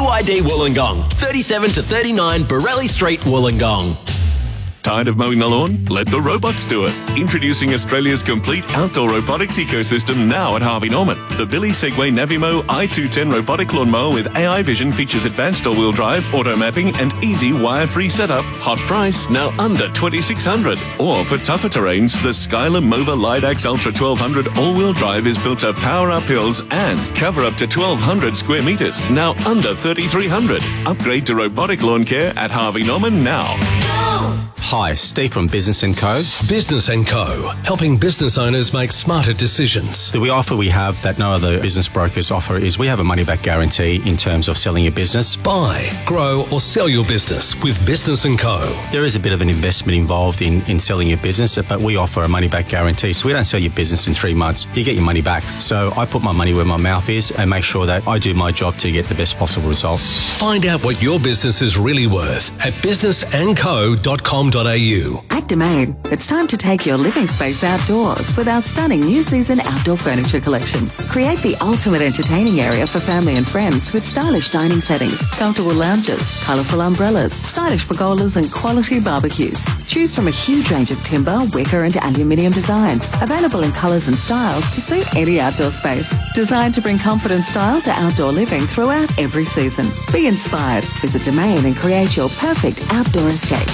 BYD Wollongong, 37 to 39 Borelli Street, Wollongong. Tired of mowing the lawn? Let the robots do it. Introducing Australia's complete outdoor robotics ecosystem now at Harvey Norman. The Billy Segway Navimo i210 robotic lawnmower with AI vision features advanced all-wheel drive, auto mapping and easy wire-free setup. Hot price, now under $2,600. Or for tougher terrains, the Skyler Mova Lidax Ultra 1200 all-wheel drive is built to power up hills and cover up to 1,200 square metres, now under $3,300. Upgrade to robotic lawn care at Harvey Norman now. Hi, Steve from Business & Co. Business & Co. Helping business owners make smarter decisions. The offer we have that no other business brokers offer is we have a money-back guarantee in terms of selling your business. Buy, grow or sell your business with Business & Co. There is a bit of an investment involved in selling your business, but we offer a money-back guarantee. So we don't sell your business in 3 months. You get your money back. So I put my money where my mouth is and make sure that I do my job to get the best possible result. Find out what your business is really worth at businessandco.com.au. At Domain, it's time to take your living space outdoors with our stunning new season outdoor furniture collection. Create the ultimate entertaining area for family and friends with stylish dining settings, comfortable lounges, colourful umbrellas, stylish pergolas and quality barbecues. Choose from a huge range of timber, wicker and aluminium designs, available in colours and styles to suit any outdoor space. Designed to bring comfort and style to outdoor living throughout every season. Be inspired. Visit Domain and create your perfect outdoor escape.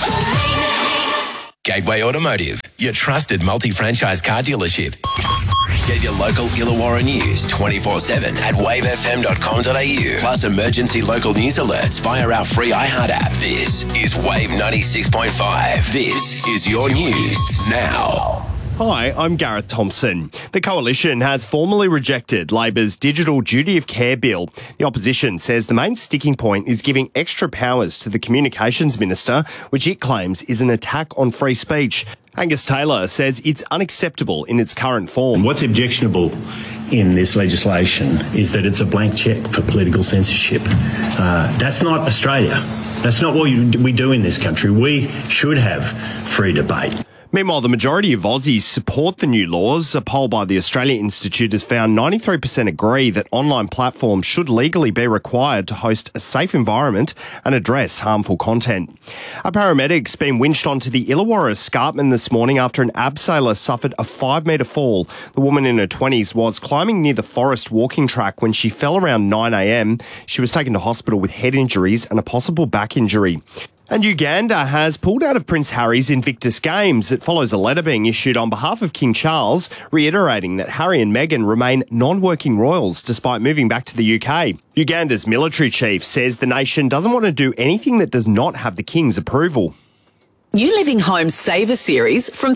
Gateway Automotive, your trusted multi-franchise car dealership. Get your local Illawarra news 24/7 at wavefm.com.au. Plus emergency local news alerts via our free iHeart app. This is Wave 96.5. This is your news now. Hi, I'm Gareth Thompson. The Coalition has formally rejected Labor's Digital Duty of Care bill. The opposition says the main sticking point is giving extra powers to the Communications Minister, which it claims is an attack on free speech. Angus Taylor says it's unacceptable in its current form. What's objectionable in this legislation is that it's a blank cheque for political censorship. That's not Australia. That's not what we do in this country. We should have free debate. Meanwhile, the majority of Aussies support the new laws. A poll by the Australia Institute has found 93% agree that online platforms should legally be required to host a safe environment and address harmful content. A paramedic's been winched onto the Illawarra escarpment this morning after an abseiler suffered a 5-metre fall. The woman in her 20s was climbing near the forest walking track when she fell around 9 a.m. She was taken to hospital with head injuries and a possible back injury. And Uganda has pulled out of Prince Harry's Invictus Games. It follows a letter being issued on behalf of King Charles, reiterating that Harry and Meghan remain non-working royals despite moving back to the UK. Uganda's military chief says the nation doesn't want to do anything that does not have the King's approval. New Living Homes Saver Series from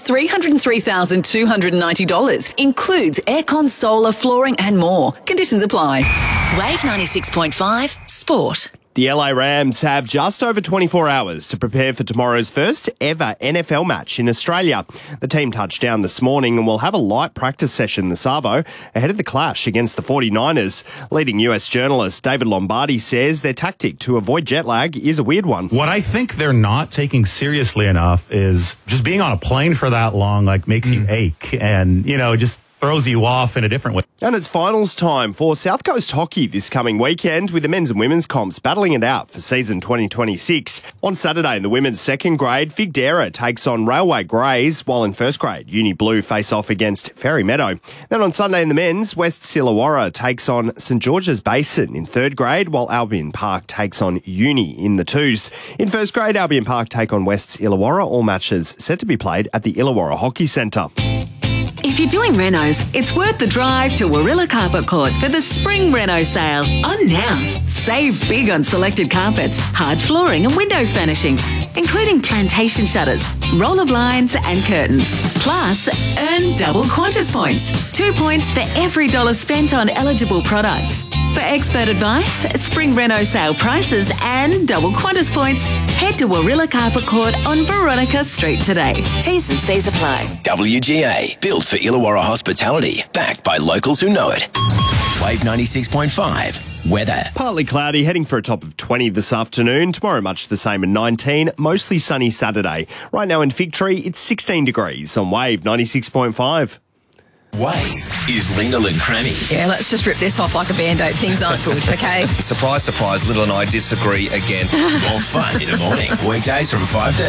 $303,290 includes aircon, solar, flooring and more. Conditions apply. Wave 96.5 Sport. The LA Rams have just over 24 hours to prepare for tomorrow's first ever NFL match in Australia. The team touched down this morning and will have a light practice session this arvo ahead of the clash against the 49ers. Leading US journalist David Lombardi says their tactic to avoid jet lag is a weird one. What I think they're not taking seriously enough is just being on a plane for that long, makes you ache and, just throws you off in a different way. And it's finals time for South Coast Hockey this coming weekend, with the men's and women's comps battling it out for season 2026. On Saturday in the women's second grade, Figdera takes on Railway Greys, while in first grade, Uni Blue face off against Ferry Meadow. Then on Sunday in the men's, West Sillawarra takes on St George's Basin in third grade, while Albion Park takes on Uni in the twos. In first grade, Albion Park take on West Illawarra, all matches set to be played at the Illawarra Hockey Centre. If you're doing renos, it's worth the drive to Warilla Carpet Court for the Spring Reno Sale. On now. Save big on selected carpets, hard flooring and window furnishings, including plantation shutters, roller blinds and curtains. Plus, earn double Qantas points. 2 points for every $1 spent on eligible products. For expert advice, Spring Reno Sale prices and double Qantas points, head to Warilla Carpet Court on Veronica Street today. T's and C's apply. WGA, built for Illawarra hospitality, backed by locals who know it. Wave 96.5. Weather. Partly cloudy, heading for a top of 20 this afternoon. Tomorrow much the same at 19. Mostly sunny Saturday. Right now in Fig Tree, it's 16 degrees on Wave 96.5. Wave is Lyndall and Crammy. Yeah, let's just rip this off like a Band-Aid. Things aren't good, okay? Surprise, surprise, Lyndall and I disagree again. More fun in the morning. Weekdays from 5:30.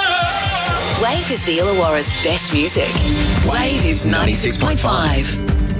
Wave is the Illawarra's best music. Wave is 96.5.